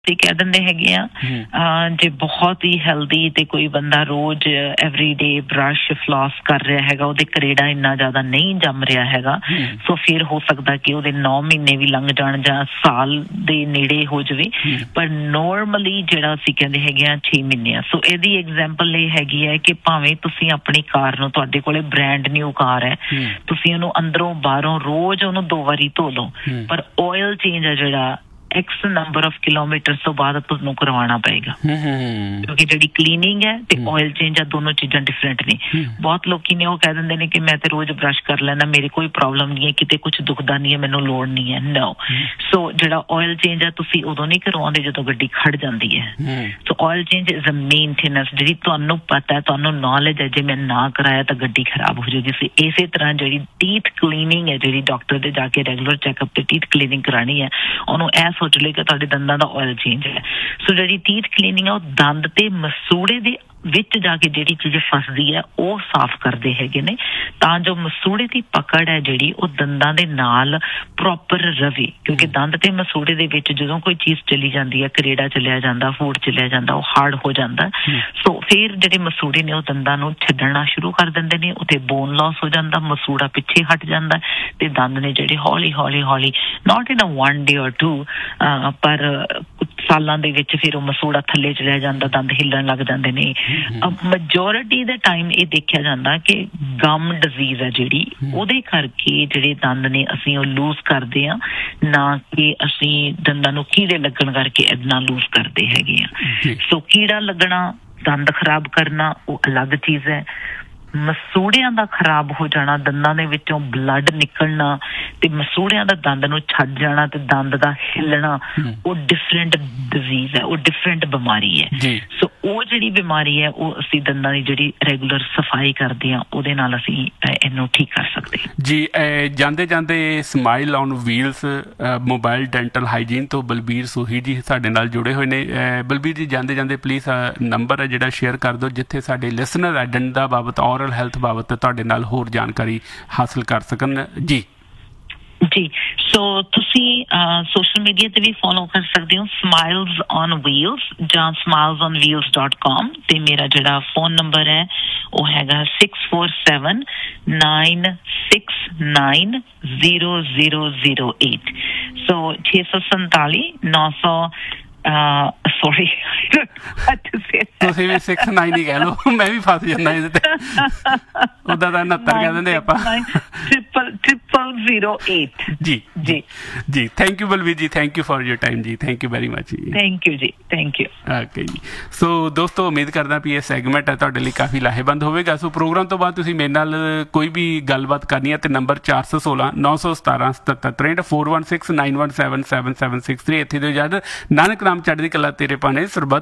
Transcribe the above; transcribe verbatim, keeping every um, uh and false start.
ਤੇ ਕਹਿ ਦਿੰਦੇ ਹੈਗੇ ਆ ਜੇ ਬਹੁਤ ਹੀ ਹੈਲਦੀ ਤੇ ਕੋਈ ਬੰਦਾ ਰੋਜ਼ ਐਵਰੀ ਡੇ ਬਰਸ਼ ਫਲੌਸ ਕਰ ਰਿਹਾ ਹੈਗਾ, ਉਹਦੇ ਕਰੇੜਾ ਇੰਨਾ ਜ਼ਿਆਦਾ ਨਹੀਂ ਜੰਮ ਰਿਹਾ ਹੈਗਾ, ਸੋ ਫਿਰ ਹੋ ਸਕਦਾ ਕਿ ਉਹਦੇ ਨੌ ਮਹੀਨੇ ਵੀ ਲੰਘ ਜਾਣ ਜਾਂ ਸਾਲ ਦੇ ਨੇੜੇ ਹੋ ਜਾਵੇ, ਪਰ ਨੋਰਮਲੀ ਜਿਹੜਾ ਅਸੀਂ ਕਹਿੰਦੇ ਹੈਗੇ ਆ ਛੇ ਮਹੀਨੇ ਆ। ਸੋ ਇਹਦੀ ਐਗਜ਼ਾਮਪਲ ਇਹ ਹੈਗੀ ਹੈ ਕਿ ਭਾਵੇਂ ਤੁਸੀਂ ਆਪਣੀ ਕਾਰ ਨੂੰ, ਤੁਹਾਡੇ ਕੋਲੇ ਬ੍ਰੈਂਡ ਨਿਊ ਕਾਰ ਹੈ, ਤੁਸੀਂ ਉਹਨੂੰ ਅੰਦਰੋਂ ਬਾਹਰੋਂ ਰੋਜ਼ ਉਹਨੂੰ ਦੋ ਵਾਰੀ ਧੋ ਲਓ, ਪਰ ਆਇਲ ਚੇਂਜ ਹੈ ਜਿਹੜਾ ਐਕਸ ਨੰਬਰ ਆਫ ਕਿਲੋਮੀਟਰ ਤੋਂ ਬਾਅਦ ਤੁਹਾਨੂੰ ਕਰਵਾਉਣਾ ਪਏਗਾ, ਕਿਉਂਕਿ ਜਿਹੜੀ ਕਲੀਨਿੰਗ ਹੈ ਤੇ ਆਇਲ ਚੇਂਜ ਆ, ਦੋਨੋਂ ਚੀਜ਼ਾਂ ਡਿਫਰੈਂਟ ਨੇ। ਬਹੁਤ ਲੋਕੀ ਨੇ ਉਹ ਕਹਿ ਦਿੰਦੇ ਨੇ ਕਿ ਮੈਂ ਤੇ ਰੋਜ਼ ਬਰਸ਼ ਕਰ ਲੈਣਾ, ਮੇਰੇ ਕੋਈ ਪ੍ਰੋਬਲਮ ਨਹੀਂ ਹੈ, ਕਿਤੇ ਕੁਛ ਦੁਖਦਾ ਨਹੀਂ ਹੈ, ਮੈਨੂੰ ਲੋੜ ਨਹੀਂ ਹੈ। ਨੋ, ਸੋ ਜਿਹੜਾ ਆਇਲ ਚੇਂਜ ਹੈ ਤੁਸੀਂ ਉਦੋਂ ਨਹੀਂ ਕਰਵਾਉਂਦੇ ਜਦੋਂ ਗੱਡੀ ਖੜ ਜਾਂਦੀ ਹੈ। ਸੋ oil change is a maintenance, ਜਿਹੜੀ ਤੁਹਾਨੂੰ ਪਤਾ ਹੈ, ਤੁਹਾਨੂੰ ਨੌਲੇਜ ਹੈ, ਜੇ ਮੈਂ ਨਾ ਕਰਾਇਆ ਤਾਂ ਗੱਡੀ ਖਰਾਬ ਹੋ ਜਾਏਗੀ। ਸੀ ਇਸੇ ਤਰ੍ਹਾਂ ਜਿਹੜੀ ਟੀਥ ਕਲੀਨਿੰਗ ਹੈ, ਜਿਹੜੀ ਡਾਕਟਰ ਦੇ ਜਾ ਕੇ ਰੈਗੂਲਰ ਚੈੱਕਅਪ ਤੇ ਟੀਥ ਕਲੀਨਿੰਗ ਕਰਾਉਣੀ ਹੈ, ਉਹਨੂੰ ਇਹ ਸੋਚ ਲਈ ਕਿ ਤੁਹਾਡੇ ਦੰਦਾਂ ਦਾ ਆਇਲ ਚੇਂਜ ਹੈ। ਸੋ ਜਿਹੜੀ ਟੀਥ ਕਲੀਨਿੰਗ ਹੈ ਉਹ ਦੰਦ ਤੇ ਮਸੂੜੇ ਦੇ ਵਿੱਚ ਜਾ ਕੇ ਜਿਹੜੀ ਚੀਜ਼ ਫਸਦੀ ਹੈ ਉਹ ਸਾਫ਼ ਕਰਦੇ ਹੈਗੇ ਨੇ, ਤਾਂ ਜੋ ਮਸੂੜੇ ਦੀ ਪਕੜ ਹੈ ਜਿਹੜੀ ਉਹ ਦੰਦਾਂ ਦੇ ਨਾਲ ਪ੍ਰੋਪਰ ਰਵੇ, ਕਿਉਂਕਿ ਦੰਦ ਤੇ ਮਸੂੜੇ ਦੇ ਵਿੱਚ ਜਦੋਂ ਕੋਈ ਚੀਜ਼ ਚਲੀ ਜਾਂਦੀ ਹੈ, ਕਰੇੜਾ ਚਲਿਆ ਜਾਂਦਾ, ਫੂਡ ਚਲਿਆ ਜਾਂਦਾ, ਉਹ ਹਾਰਡ ਹੋ ਜਾਂਦਾ। ਸੋ ਫਿਰ ਜਿਹੜੇ ਮਸੂੜੇ ਨੇ ਉਹ ਦੰਦਾਂ ਨੂੰ ਛੱਡਣਾ ਸ਼ੁਰੂ ਕਰ ਦਿੰਦੇ ਨੇ, ਉੱਥੇ ਬੋਨ ਲਾਸ ਹੋ ਜਾਂਦਾ, ਮਸੂੜਾ ਪਿੱਛੇ ਹਟ ਜਾਂਦਾ ਤੇ ਦੰਦ ਨੇ ਜਿਹੜੇ ਹੌਲੀ ਹੌਲੀ ਹੌਲੀ ਨਾਟ ਇਨ ਅ ਵਨ ਡੇ ਔਰ ਟੂ ਪਰ ਸਾਲਾਂ ਦੇ ਵਿੱਚ ਫਿਰ ਉਹ ਮਸੂੜਾ ਥੱਲੇ ਚਲਿਆ ਜਾਂਦਾ, ਦੰਦ ਹਿੱਲਣ ਲੱਗ ਜਾਂਦੇ ਨੇ। ਮੈਜੋਰਿਟੀ ਦੇ ਟਾਈਮ ਇਹ ਦੇਖਿਆ ਜਾਂਦਾ ਕਿ ਗਮ ਡਿਜ਼ੀਜ਼ ਹੈ ਜਿਹੜੀ, ਉਹਦੇ ਕਰਕੇ ਜਿਹੜੇ ਦੰਦ ਨੇ ਅਸੀਂ ਉਹ ਲੂਜ਼ ਕਰਦੇ ਹਾਂ, ਨਾ ਕਿ ਅਸੀਂ ਦੰਦਾਂ ਨੂੰ ਕੀੜੇ ਲੱਗਣ ਕਰਕੇ ਇੰਨਾ ਲੂਜ਼ ਕਰਦੇ ਹੈਗੇ ਆ। ਸੋ ਕੀੜਾ ਲੱਗਣਾ, ਦੰਦ ਖਰਾਬ ਕਰਨਾ ਉਹ ਅਲੱਗ ਚੀਜ਼ ਹੈ। ਮਸੂੜਿਆਂ ਦਾ ਖਰਾਬ ਹੋ ਜਾਣਾ, ਦੰਦਾਂ ਦੇ ਵਿੱਚੋਂ ਬਲੱਡ ਨਿਕਲਣਾ ਤੇ ਮਸੂੜਿਆਂ ਦਾ ਦੰਦ ਨੂੰ ਛੱਡ ਜਾਣਾ ਤੇ ਦੰਦ ਦਾ ਹਿੱਲਣਾ, ਉਹ ਡਿਫਰੈਂਟ ਡਿਜ਼ੀਜ਼ ਹੈ, ਉਹ ਡਿਫਰੈਂਟ ਬਿਮਾਰੀ ਹੈ। ਸੋ ਉਹ ਜਿਹੜੀ ਬਿਮਾਰੀ ਹੈ ਉਹ ਅਸੀਂ ਦੰਦਾਂ ਦੀ ਜਿਹੜੀ ਰੈਗੂਲਰ ਸਫਾਈ ਕਰਦੇ ਹਾਂ ਉਹਦੇ ਨਾਲ ਅਸੀਂ ਇਹਨੂੰ ਠੀਕ ਕਰ ਸਕਦੇ ਹਾਂ ਜੀ। ਜਾਂਦੇ ਜਾਂਦੇ smile on wheels mobile dental hygiene ਤੋਂ ਬਲਬੀਰ ਸੋਹੀ ਜੀ ਸਾਡੇ ਨਾਲ ਜੁੜੇ ਹੋਏ ਨੇ। ਬਲਬੀਰ ਜੀ, ਜਾਂਦੇ ਜਾਂਦੇ ਪਲੀਜ਼ ਨੰਬਰ ਹੈ ਜਿਹੜਾ ਸ਼ੇਅਰ ਕਰ ਦਿਓ, ਜਿੱਥੇ ਸਾਡੇ ਲਿਸਨਰ ਹੈ ਦੰਦਾਂ ਬਾਬਤ, ਔਰਲ ਹੈਲਥ ਬਾਬਤ ਤੁਹਾਡੇ ਨਾਲ ਹੋਰ ਜਾਣਕਾਰੀ ਹਾਸਲ ਕਰ ਸਕਣ ਜੀ। ਜੀ, ਸੋ ਤੁਸੀਂ ਸੋਸ਼ਲ ਮੀਡੀਆ ਤੇ ਵੀ ਫੋਲੋ ਕਰ ਸਕਦੇ ਹੋ, ਸਮਾਈਲਸ ਔਨ ਵੀਲਸ ਜਾਂ smiles on wheels dot com, ਤੇ ਮੇਰਾ ਜਿਹੜਾ ਫੋਨ ਨੰਬਰ ਹੈ ਉਹ ਹੈਗਾ six four seven nine six nine zero zero zero eight. ਸੋ ਛੇ ਸੌ ਸੰਤਾਲੀ ਨੌ ਸੌ ਸੋਰੀ ਤੁਸੀਂ ਵੀ ਸਿਕਸ ਨਾਈਨ ਹੀ ਕਹਿ ਲਓ, ਮੈਂ ਵੀ ਫਸ ਜਾਂਦਾ ਇਹਦੇ ਤੇ, ਉਹਦਾ ਤਾਂ ਉਨੱਤਰ ਕਹਿ ਦਿੰਦੇ ਆਪਾਂ। Triple triple zero eight. ਜੀ ਜੀ ਜੀ, ਥੈਂਕ ਯੂ ਬਲਬੀਰ ਜੀ, thank you for your time ਜੀ, ਥੈਂਕ ਯੂ ਵੈਰੀ ਮਚ ਜੀ। ਥੈਂਕ ਯੂ ਜੀ, ਥੈਂਕ ਯੂ। ਓਕੇ ਜੀ। ਸੋ ਦੋਸਤੋ, ਉਮੀਦ ਕਰਦਾ ਵੀ ਇਹ ਸੈਗਮੈਂਟ ਹੈ ਤੁਹਾਡੇ ਲਈ ਕਾਫੀ ਲਾਹੇਵੰਦ ਹੋਵੇਗਾ। ਸੋ ਪ੍ਰੋਗਰਾਮ ਤੋਂ ਬਾਅਦ ਤੁਸੀਂ ਮੇਰੇ ਨਾਲ ਕੋਈ ਵੀ ਗੱਲਬਾਤ ਕਰਨੀ ਹੈ ਤੇ ਨੰਬਰ ਚਾਰ ਸੌ ਸੋਲਾਂ ਨੌ ਸੌ ਸਤਾਰਾਂ ਸਤੱਤਰ ਤਰੇਂਹਠ four one six nine one seven seven seven six three, ਇੱਥੇ ਤੋਂ ਇਜਾਜ਼ਤ। ਨਾਨਕ ਨਾਮ ਚੜ੍ਹਦੀ ਕਲਾ ਤੇਰੇ ਭਾਣੇ ਸਰਬੱਤ